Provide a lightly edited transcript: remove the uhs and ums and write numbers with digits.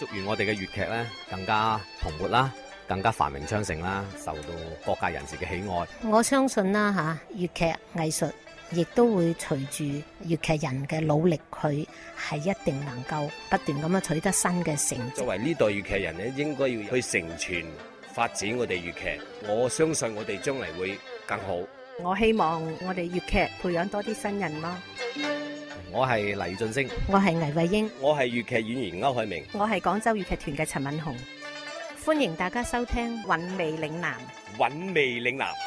祝願我哋嘅粵劇咧更加蓬勃啦，更加繁榮昌盛啦，受到各界人士嘅喜愛。 我相信啦嚇，粵劇藝術亦都會隨住粵劇人嘅努力，佢係一定能夠不斷咁樣取得新嘅成績。 作為呢代粵劇人咧，應該要去承傳發展我哋粵劇。我相信我哋將嚟會更好。 我希望我哋粵劇培養多啲新人咯。 我係黎俊升， 我係倪慧英， 我係粵劇演員歐海明， 我係廣州粵劇團嘅陳敏紅。 歡迎大家收聽《 韻味嶺南》。 韻味嶺南。